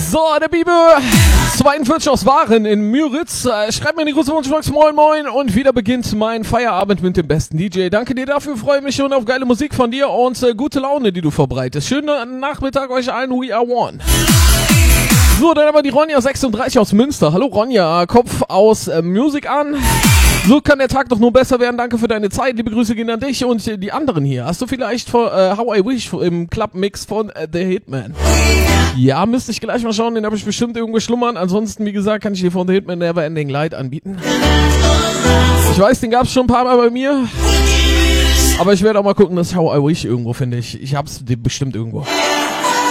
So, der Bibel 42 aus Waren in Müritz. Schreibt mir in die große Wunschbox, moin moin. Und wieder beginnt mein Feierabend mit dem besten DJ. Danke dir dafür, freue mich schon auf geile Musik von dir und gute Laune, die du verbreitest. Schönen Nachmittag euch allen, we are one. So, dann haben wir die Ronja 36 aus Münster. Hallo Ronja, Kopf aus Music an. So kann der Tag doch nur besser werden. Danke für deine Zeit. Liebe Grüße gehen an dich und die anderen hier. Hast du vielleicht von How I Wish im Club-Mix von The Hitman? Ja, müsste ich gleich mal schauen. Den habe ich bestimmt irgendwo schlummern. Ansonsten, wie gesagt, kann ich dir von The Hitman Never Ending Light anbieten. Ich weiß, den gab es schon ein paar Mal bei mir. Aber ich werde auch mal gucken, dass How I Wish irgendwo finde. Ich hab's bestimmt irgendwo.